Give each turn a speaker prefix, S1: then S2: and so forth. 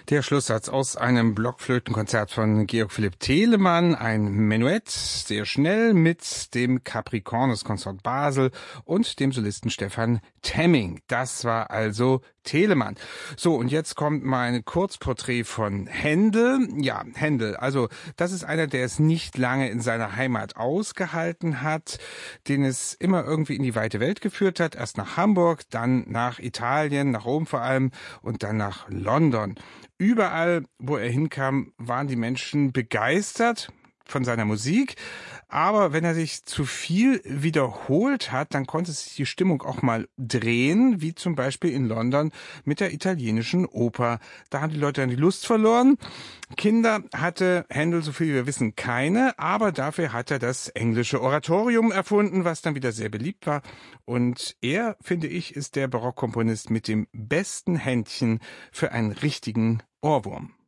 S1: Der Schlusssatz aus einem Blockflötenkonzert von Georg Philipp Telemann, ein Menuett, sehr schnell mit dem Capricornus Consort Basel und dem Solisten Stefan Temming. Das war also Telemann. So, und jetzt kommt mein Kurzporträt von Händel. Ja, Händel, also das ist einer, der es nicht lange in seiner Heimat ausgehalten hat, den es immer irgendwie in die weite Welt geführt hat. Erst nach Hamburg, dann nach Italien, nach Rom vor allem und dann nach London. Überall, wo er hinkam, waren die Menschen begeistert von seiner Musik. Aber wenn er sich zu viel wiederholt hat, dann konnte sich die Stimmung auch mal drehen, wie zum Beispiel in London mit der italienischen Oper. Da haben die Leute dann die Lust verloren. Kinder hatte Händel, so viel wie wir wissen, keine, aber dafür hat er das englische Oratorium erfunden, was dann wieder sehr beliebt war. Und er, finde ich, ist der Barockkomponist mit dem besten Händchen für einen richtigen Ohrwurm.